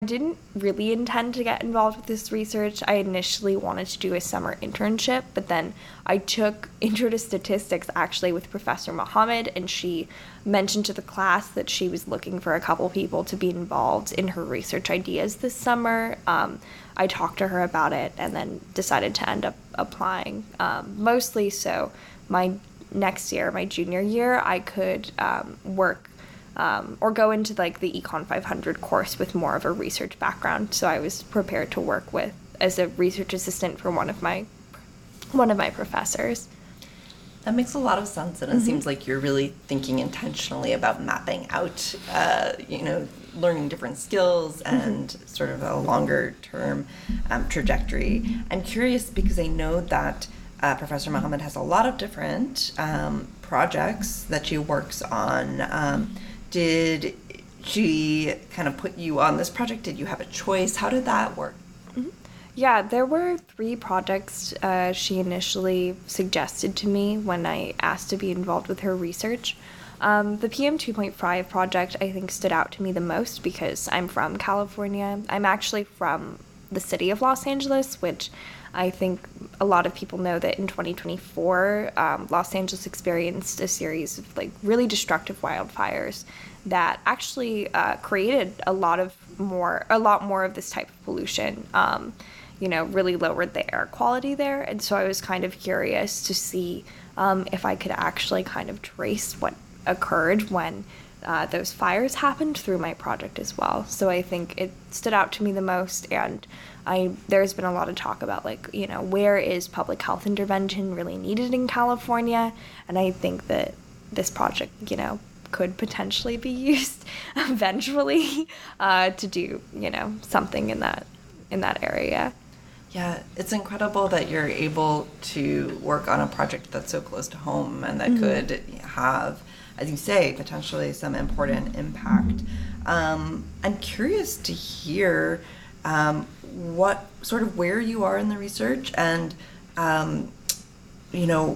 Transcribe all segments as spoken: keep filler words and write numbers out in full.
I didn't really intend to get involved with this research. I initially wanted to do a summer internship, but then I took Intro to Statistics actually with Professor Mohammed, and she mentioned to the class that she was looking for a couple people to be involved in her research ideas this summer. Um, I talked to her about it and then decided to end up applying, um, mostly so my next year, my junior year, I could um, work Um, or go into like the Econ five hundred course with more of a research background. So I was prepared to work with as a research assistant for one of my one of my professors. That makes a lot of sense, and it mm-hmm. seems like you're really thinking intentionally about mapping out, uh, you know, learning different skills and mm-hmm. sort of a longer term um, trajectory. I'm curious because I know that uh, Professor Mohammed has a lot of different um, projects that she works on. Um, Did she kind of put you on this project? Did you have a choice? How did that work? Mm-hmm. Yeah, there were three projects uh, she initially suggested to me when I asked to be involved with her research. Um, the P M two point five project, I think, stood out to me the most because I'm from California. I'm actually from the city of Los Angeles, which I think a lot of people know that in twenty twenty-four, um, Los Angeles experienced a series of like really destructive wildfires that actually uh, created a lot of more, a lot more of this type of pollution. Um, you know, really lowered the air quality there, and so I was kind of curious to see um, if I could actually kind of trace what occurred when uh, those fires happened through my project as well. So I think it stood out to me the most, and I there's been a lot of talk about, like, you know, where is public health intervention really needed in California, and I think that this project, you know, could potentially be used eventually uh, to do, you know, something in that in that area. Yeah, it's incredible that you're able to work on a project that's so close to home and that mm-hmm. could have, as you say, potentially some important impact. Um, I'm curious to hear um, what sort of where you are in the research and, um, you know,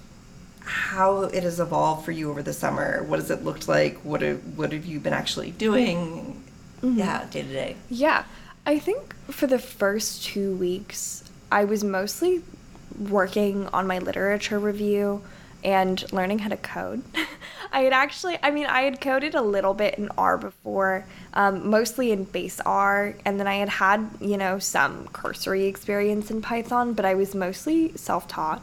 how it has evolved for you over the summer. What has it looked like? What have, what have you been actually doing? Mm-hmm. Yeah, day to day. Yeah. I think for the first two weeks, I was mostly working on my literature review and learning how to code. I had actually, I mean, I had coded a little bit in R before, um, mostly in base R, and then I had had, you know, some cursory experience in Python, but I was mostly self-taught.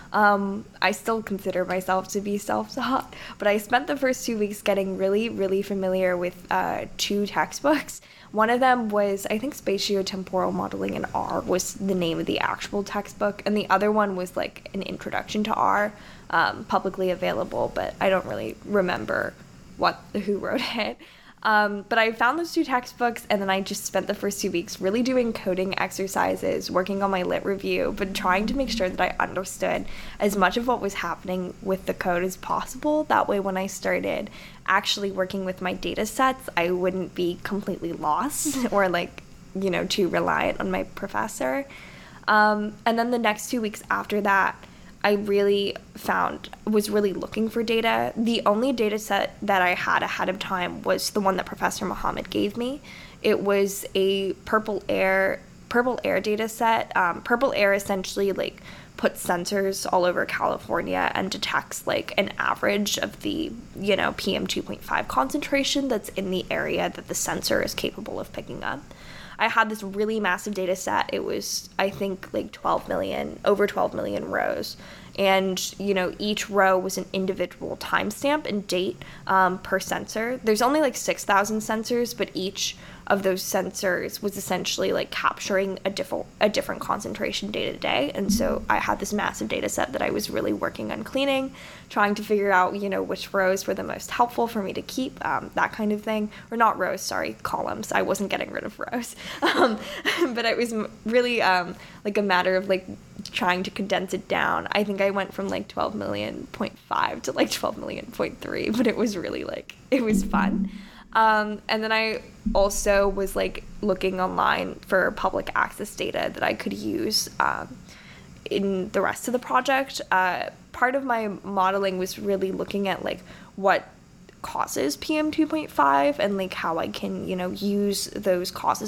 Um, I still consider myself to be self-taught, but I spent the first two weeks getting really, really familiar with uh, two textbooks. One of them was, I think, Spatiotemporal Modeling in R was the name of the actual textbook, and the other one was like an introduction to R, um, publicly available, but I don't really remember what who wrote it. Um, but I found those two textbooks, and then I just spent the first two weeks really doing coding exercises, working on my lit review, but trying to make sure that I understood as much of what was happening with the code as possible. That way, when I started actually working with my data sets, I wouldn't be completely lost or, like, you know, too reliant on my professor. Um, and then the next two weeks after that, I really found, was really looking for data. The only data set that I had ahead of time was the one that Professor Mohammed gave me. It was a Purple Air, Purple Air data set. Um, Purple Air essentially, like, puts sensors all over California and detects, like, an average of the, you know, P M two point five concentration that's in the area that the sensor is capable of picking up. I had this really massive data set. It was, I think, like twelve million, over twelve million rows. And, you know, each row was an individual timestamp and date um, per sensor. There's only like six thousand sensors, but each of those sensors was essentially like capturing a different a different concentration day to day. And so I had this massive data set that I was really working on cleaning, trying to figure out, you know, which rows were the most helpful for me to keep, um, that kind of thing. Or not rows, sorry, columns. I wasn't getting rid of rows. Um, but it was really um, like a matter of like trying to condense it down. I think I went from like twelve million point five to like twelve million point three, but it was really like, it was fun. Um, and then I also was like looking online for public access data that I could use um, in the rest of the project. Uh, part of my modeling was really looking at like what causes P M two point five and like how I can, you know, use those causes